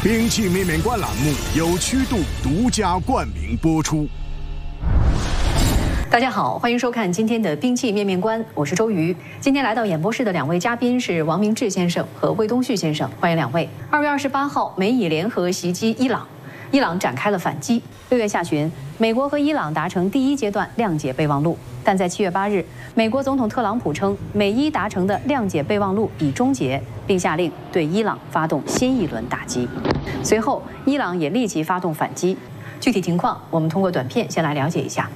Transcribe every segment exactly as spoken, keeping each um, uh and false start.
兵器面面观栏目由曲度独家冠名播出。 大家好，欢迎收看今天的兵器面面观，我是周瑜。今天来到演播室的两位嘉宾是王明志先生和魏东旭先生，欢迎两位。二月二十八号，美以联合袭击伊朗，伊朗展开了反击。六月下旬，美国和伊朗达成第一阶段谅解备忘录，但在七月八日，美国总统特朗普称，美伊达成的谅解备忘录已终结，并下令对伊朗发动新一轮打击。随后，伊朗也立即发动反击。具体情况，我们通过短片先来了解一下。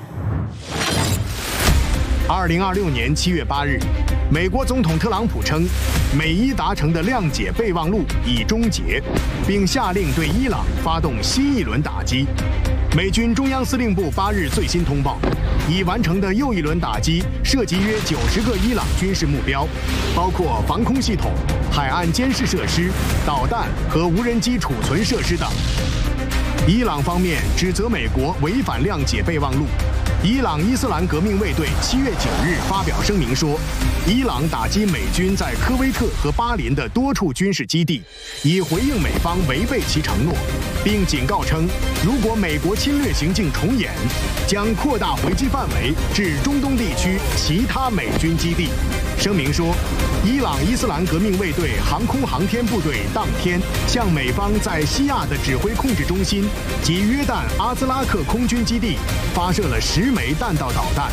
二零二六年七月八日，美国总统特朗普称，美伊达成的谅解备忘录已终结，并下令对伊朗发动新一轮打击。美军中央司令部八日最新通报，已完成的又一轮打击涉及约九十个伊朗军事目标，包括防空系统、海岸监视设施、导弹和无人机储存设施等。伊朗方面指责美国违反谅解备忘录。伊朗伊斯兰革命卫队七月九日发表声明说，伊朗打击美军在科威特和巴林的多处军事基地，以回应美方违背其承诺，并警告称，如果美国侵略行径重演，将扩大回击范围至中东地区其他美军基地。声明说，伊朗伊斯兰革命卫队航空航天部队当天向美方在西亚的指挥控制中心及约旦阿兹拉克空军基地发射了十枚弹道导弹。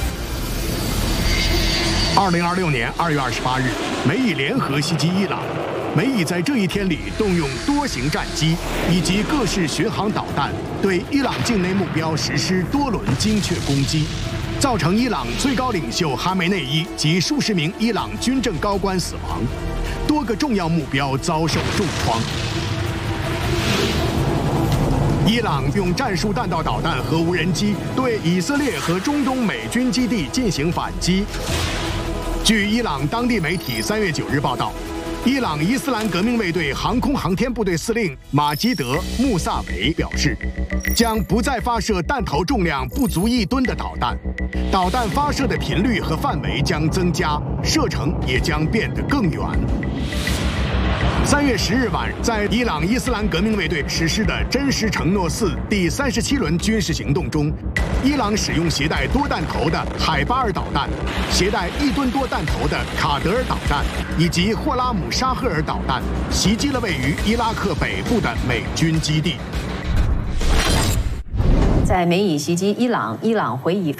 二零二六年二月二十八日，美以联合袭击伊朗。美以在这一天里动用多型战机以及各式巡航导弹，对伊朗境内目标实施多轮精确攻击，造成伊朗最高领袖哈梅内伊及数十名伊朗军政高官死亡，多个重要目标遭受重创。伊朗用战术弹道导弹和无人机对以色列和中东美军基地进行反击。据伊朗当地媒体三月九日报道，伊朗伊斯兰革命卫队航空航天部队司令马基德·穆萨维表示，将不再发射弹头重量不足一吨的导弹，导弹发射的频率和范围将增加，射程也将变得更远。三月十日晚，在伊朗伊斯兰革命卫队实施的真实承诺四第三十七轮军事行动中，伊朗使用携带多弹头的海巴尔导弹，携带一吨多弹头的卡德尔导弹以及霍拉姆沙赫尔导弹，袭击了位于伊拉克北部的美军基地。 在美以袭击伊朗，伊朗回以